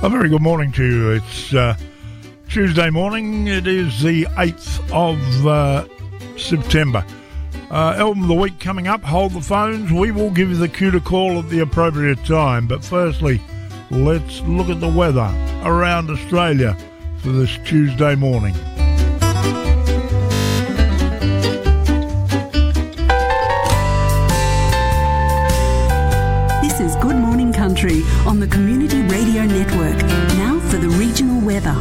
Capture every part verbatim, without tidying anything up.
very good morning to you. It's uh, Tuesday morning. It is the eighth of uh, September. Uh, album of the week coming up. Hold the phones. We will give you the cue to call at the appropriate time. But firstly, let's look at the weather around Australia for this Tuesday morning. This is Good Morning Country on the Community Radio Network. Now for the regional weather.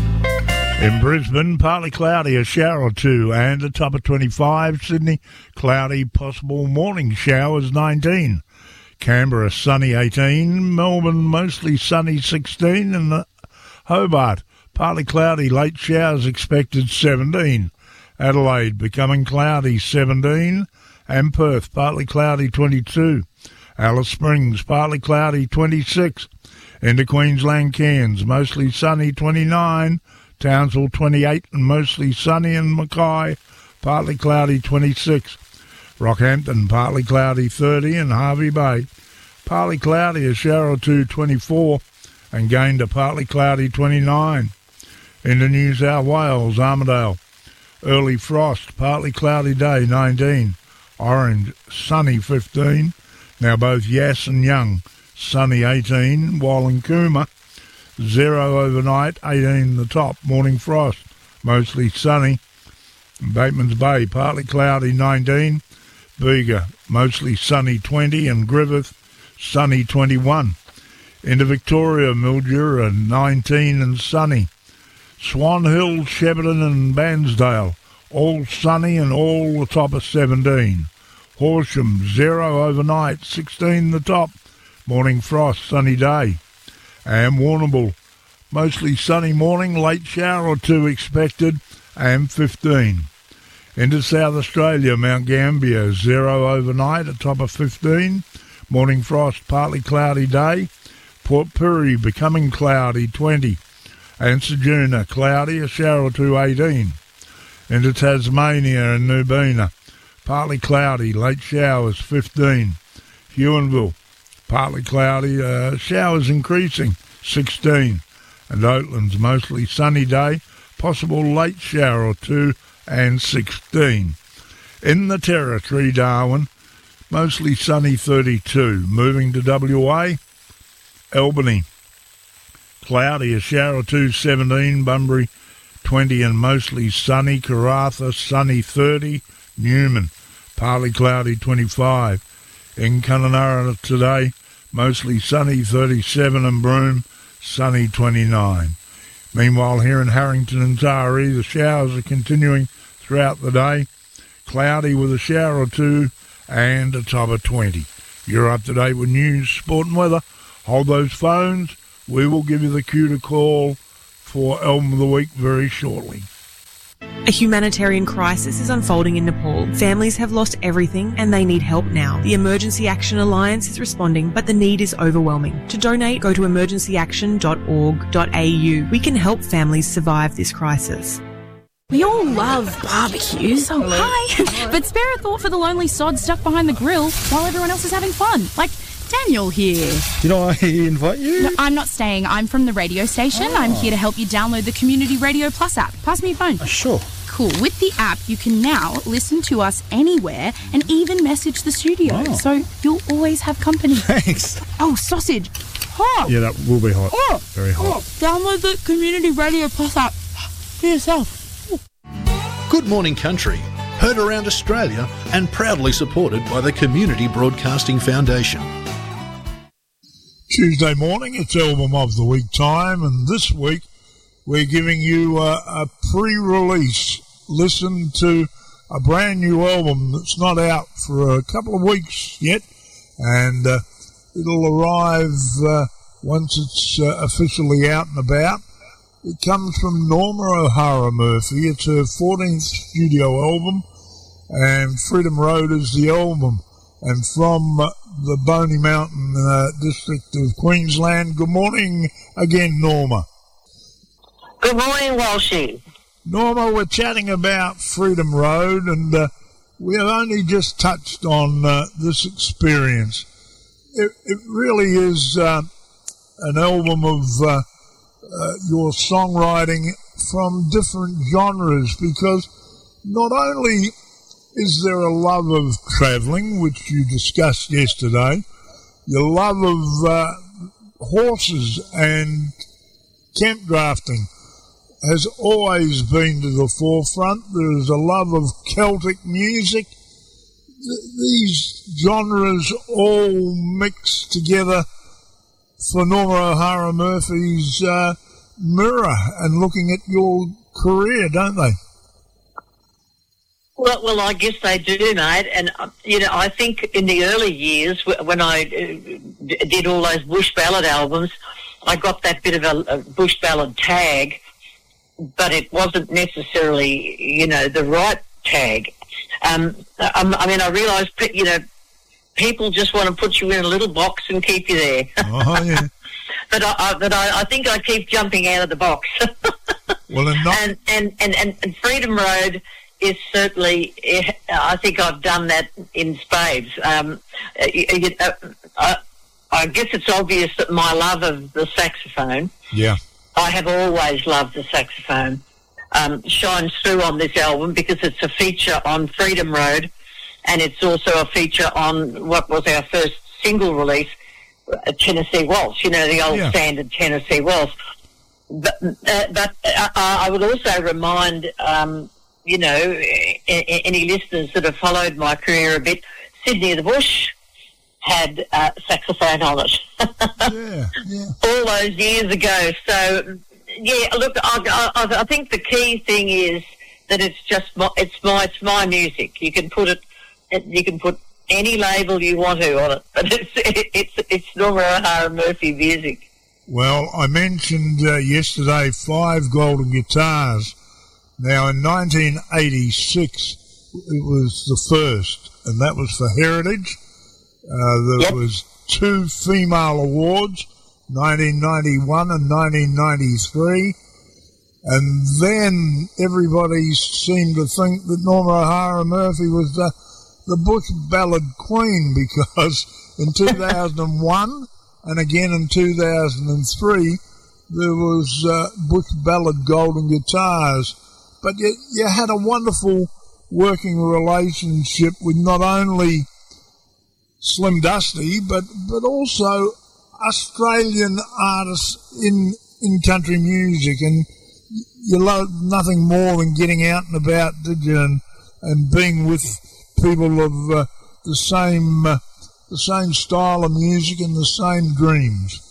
In Brisbane, partly cloudy, a shower or two, and a top of twenty-five. Sydney, cloudy, possible morning showers, nineteen. Canberra, sunny, eighteen. Melbourne, mostly sunny, sixteen. And Hobart, partly cloudy, late showers expected, seventeen. Adelaide, becoming cloudy, seventeen. And Perth, partly cloudy, twenty-two. Alice Springs, partly cloudy, twenty-six. Into Queensland, Cairns, mostly sunny, twenty-nine. Townsville, twenty-eight, and mostly sunny. And Mackay, partly cloudy, twenty-six. Rockhampton, partly cloudy, thirty. And Hervey Bay, partly cloudy, a shower or two, twenty-four. And Gayndah, partly cloudy, twenty-nine. Into New South Wales, Armidale, early frost, partly cloudy day, nineteen. Orange, sunny, fifteen. Now both Yass and Young, sunny, eighteen. While in Cooma, zero overnight, eighteen the top. Morning frost, mostly sunny. Bateman's Bay, partly cloudy, nineteen. Bega, mostly sunny, twenty. And Griffith, sunny, twenty-one. Into Victoria, Mildura, nineteen and sunny. Swan Hill, Shepparton and Bairnsdale, all sunny and all the top of seventeen. Horsham, zero overnight, sixteen the top. Morning frost, sunny day. And Warrnambool, mostly sunny morning, late shower or two expected, and fifteen. Into South Australia, Mount Gambier, zero overnight, a top of fifteen. Morning frost, partly cloudy day. Port Pirie, becoming cloudy, twenty. And Ceduna, cloudy, a shower or two, eighteen. Into Tasmania and Nubina, partly cloudy, late showers, fifteen. Huonville, partly cloudy, uh, showers increasing, sixteen. And Oatlands, mostly sunny day, possible late shower or two, and sixteen. In the Territory, Darwin, mostly sunny, thirty-two. Moving to W A, Albany, cloudy, a shower or two, seventeen. Bunbury, twenty and mostly sunny. Karratha, sunny, thirty. Newman, partly cloudy, twenty-five. In Kununurra today, mostly sunny, thirty-seven. And Broome, sunny, twenty-nine. Meanwhile, here in Harrington and Taree, the showers are continuing throughout the day. Cloudy with a shower or two and a top of twenty. You're up to date with news, sport and weather. Hold those phones. We will give you the cue to call for Album of the Week very shortly. A humanitarian crisis is unfolding in Nepal. Families have lost everything and they need help now. The Emergency Action Alliance is responding, but the need is overwhelming. To donate, go to emergency action dot org dot a u. We can help families survive this crisis. We all love barbecues. Oh, hi. But spare a thought for the lonely sod stuck behind the grill while everyone else is having fun. Like Daniel here. Did I invite you? No, I'm not staying. I'm from the radio station. Oh. I'm here to help you download the Community Radio Plus app. Pass me your phone. Uh, sure. Cool. With the app, you can now listen to us anywhere and even message the studio. Oh. So you'll always have company. Thanks. Oh, sausage. Hot. Yeah, that will be hot. Oh. Very hot. Oh. Download the Community Radio Plus app for yourself. Good Morning Country, heard around Australia and proudly supported by the Community Broadcasting Foundation. Tuesday morning, it's Album of the Week time, and this week we're giving you a, a pre-release listen to a brand new album that's not out for a couple of weeks yet, and uh, it'll arrive uh, once it's uh, officially out and about. It comes from Norma O'Hara Murphy. It's her fourteenth studio album, and Freedom Road is the album. And from uh, the Boney Mountain uh, district of Queensland, good morning again, Norma. Good morning, Walshy. Norma, we're chatting about Freedom Road, and uh, we have only just touched on uh, this experience. It, it really is uh, an album of uh, uh, your songwriting from different genres, because not only is there a love of travelling, which you discussed yesterday, your love of uh, horses and camp drafting has always been to the forefront. There is a love of Celtic music. Th- these genres all mix together for Norma O'Hara Murphy's uh, mirror and looking at your career, don't they? Well, well, I guess they do, mate. And, uh, you know, I think in the early years when I uh, did all those bush ballad albums, I got that bit of a, a bush ballad tag, but it wasn't necessarily, you know, the right tag. Um, I, I mean, I realised, you know, people just want to put you in a little box and keep you there. Oh, yeah. But I, I, but I, I think I keep jumping out of the box. Well, and, not- and, and, and, and, and Freedom Road is certainly, I think I've done that in spades. Um, you, uh, I, I guess it's obvious that my love of the saxophone, yeah, I have always loved the saxophone, um, shines through on this album because it's a feature on Freedom Road, and it's also a feature on what was our first single release, uh, Tennessee Waltz, you know, the old yeah. standard Tennessee Waltz. But, uh, but uh, I would also remind, um, you know, any listeners that have followed my career a bit, Sydney of the Bush had uh, saxophone on it. yeah, yeah. All those years ago. So, yeah, look, I, I, I think the key thing is that it's just my, it's my, it's my music. You can put it, you can put any label you want to on it, but it's it's it's Norma O'Hara Murphy music. Well, I mentioned uh, yesterday five golden guitars. Now, in nineteen eighty-six, it was the first, and that was for Heritage. Uh, there yep. was two female awards, nineteen ninety-one and nineteen ninety-three. And then everybody seemed to think that Norma O'Hara Murphy was the, the bush ballad queen, because in two thousand one and again in two thousand three, there was uh, bush ballad golden guitars. But you, you had a wonderful working relationship with not only Slim Dusty, but, but also Australian artists in in country music. And you love nothing more than getting out and about, did you, and, and being with people of uh, the same uh, the same style of music and the same dreams.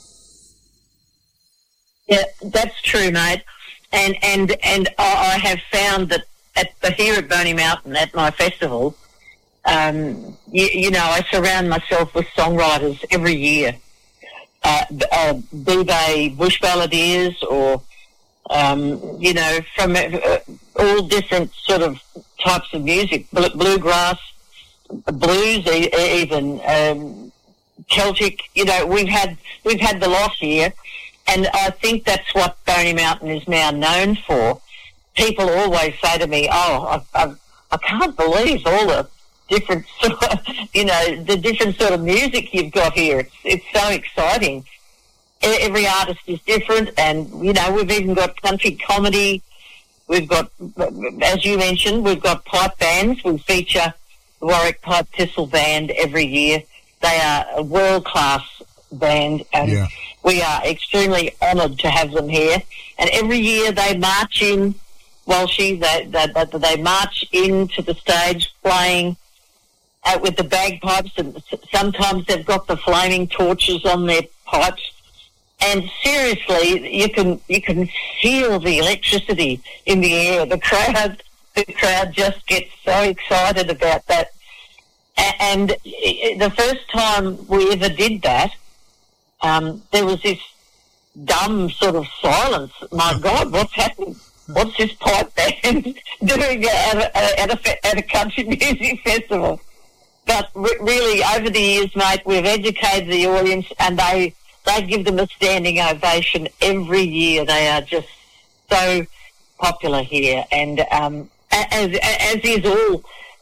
Yeah, that's true, mate. And and and I have found that at the, here at Boney Mountain at my festival, um, you, you know, I surround myself with songwriters every year, uh, uh, be they bush balladeers or um, you know, from uh, all different sort of types of music, bluegrass, blues, even um, Celtic. You know, we've had we've had the lot here. And I think that's what Boney Mountain is now known for. People always say to me, oh, I, I, I can't believe all the different, sort of, you know, the different sort of music you've got here. It's, it's so exciting. Every artist is different, and, you know, we've even got country comedy. We've got, as you mentioned, we've got pipe bands. We feature the Warwick Pipe Thistle Band every year. They are a world-class band, and yeah. we are extremely honoured to have them here. And every year they march in, Walshy, they, they, they march into the stage playing uh, with the bagpipes, and sometimes they've got the flaming torches on their pipes. And seriously, you can you can feel the electricity in the air. The crowd, the crowd just gets so excited about that. And the first time we ever did that, Um, there was this dumb sort of silence. My God, what's happening? What's this pipe band doing at a, at a, at a country music festival? But re- really, over the years, mate, we've educated the audience, and they they give them a standing ovation every year. They are just so popular here, and um, as as is all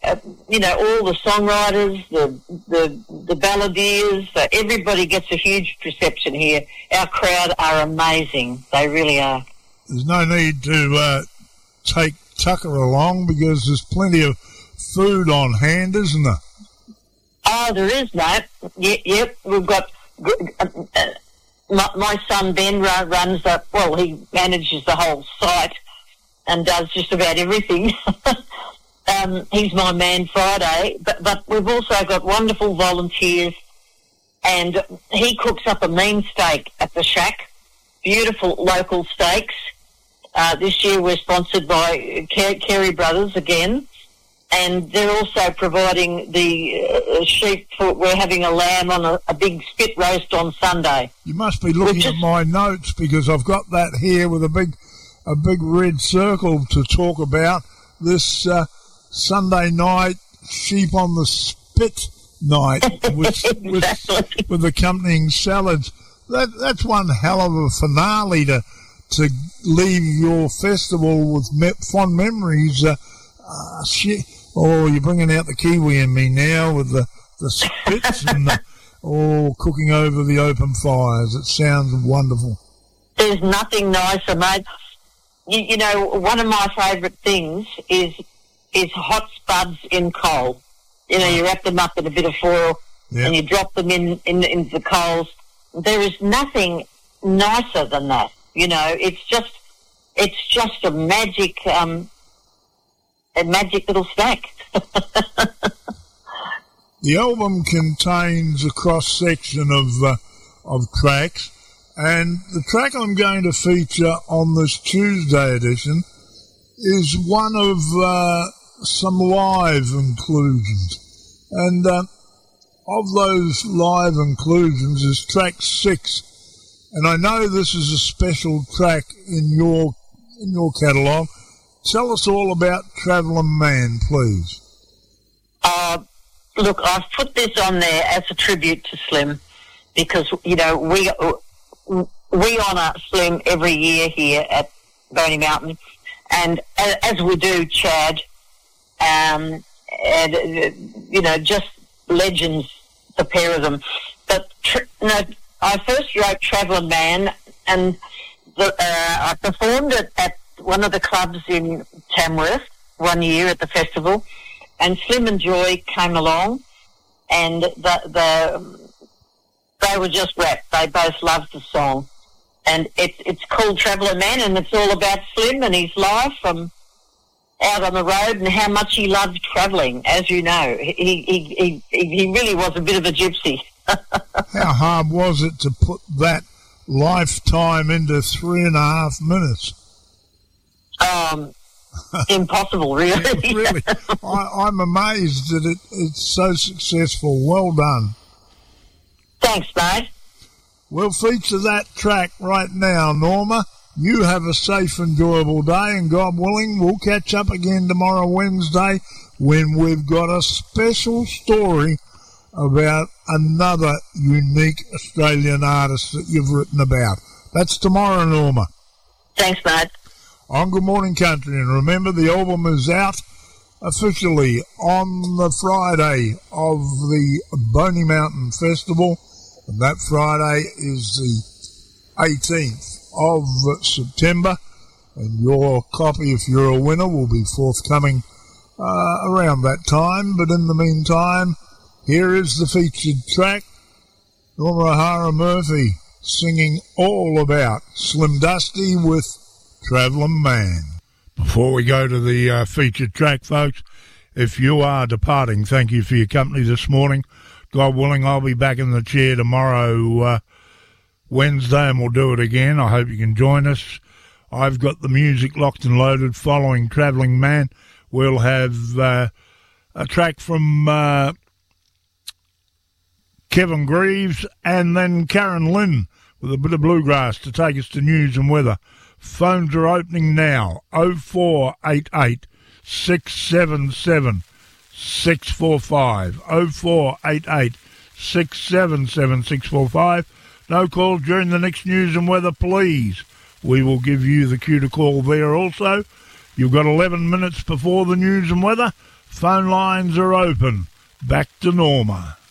uh, you know, all the songwriters, the the the balladeers, uh, everybody gets a huge reception here. Our crowd are amazing. They really are. There's no need to uh, take Tucker along because there's plenty of food on hand, isn't there? Oh, there is, mate. Yep, yep. We've got uh, uh, my, my son Ben runs the, well, he manages the whole site and does just about everything. um, he's my man Friday, but but we've also got wonderful volunteers, and he cooks up a mean steak at the shack. Beautiful local steaks. Uh, this year we're sponsored by Ker- Kerry Brothers again, and they're also providing the uh, sheep for, we're having a lamb on a, a big spit roast on Sunday. You must be looking is, at my notes because I've got that here with a big a big red circle to talk about this uh, Sunday night sheep on the spit night with, exactly. with, with accompanying salads. That That's one hell of a finale to to leave your festival with me- fond memories. Uh, uh, shit. Oh, you're bringing out the Kiwi in me now with the, the spits and the, oh, cooking over the open fires. It sounds wonderful. There's nothing nicer, mate. You, you know, one of my favourite things is is hot spuds in coal. You know, you wrap them up in a bit of foil yep. and you drop them in, in into the coals. There is nothing nicer than that. You know, it's just it's just a magic um, a magic little snack. The album contains a cross section of uh, of tracks, and the track I'm going to feature on this Tuesday edition is one of uh, some live inclusions, and uh, of those live inclusions is track six. And I know this is a special track in your in your catalogue. Tell us all about Travelling Man, please. Uh, look, I've put this on there as a tribute to Slim because, you know, we we honour Slim every year here at Boney Mountain, and as we do Chad, um, and, you know, just legends, the pair of them. But, you know, I first wrote Travelling Man, and the, uh, I performed it at one of the clubs in Tamworth one year at the festival, and Slim and Joy came along, and the, the, they were just wrapped. They both loved the song. And it's it's called Travelling Man, and it's all about Slim and his life from out on the road and how much he loved travelling. As you know, he, he, he, he really was a bit of a gypsy. How hard was it to put that lifetime into three and a half minutes? Um, impossible, really. Really, I, I'm amazed that it, it's so successful. Well done. Thanks, mate. We'll feature that track right now, Norma. You have a safe, enjoyable day, and God willing, we'll catch up again tomorrow, Wednesday, when we've got a special story about another unique Australian artist that you've written about. That's tomorrow, Norma. Thanks, mate. On Good Morning Country, and remember, the album is out officially on the Friday of the Boney Mountain Festival, and that Friday is the eighteenth of September, and your copy, if you're a winner, will be forthcoming uh, around that time. But in the meantime, here is the featured track, Norma O'Hara Murphy singing all about Slim Dusty with Travelling Man. Before we go to the uh, featured track, folks, if you are departing, thank you for your company this morning. God willing, I'll be back in the chair tomorrow, uh, Wednesday, and we'll do it again. I hope you can join us. I've got the music locked and loaded. Following Travelling Man, we'll have uh, a track from uh, Kevin Greaves, and then Karen Lynn with a bit of bluegrass to take us to news and weather. Phones are opening now, oh four eight eight, six seven seven, six four five, oh four eight eight, six seven seven, six four five. No calls during the next news and weather, please. We will give you the cue to call there also. You've got eleven minutes before the news and weather. Phone lines are open. Back to Norma.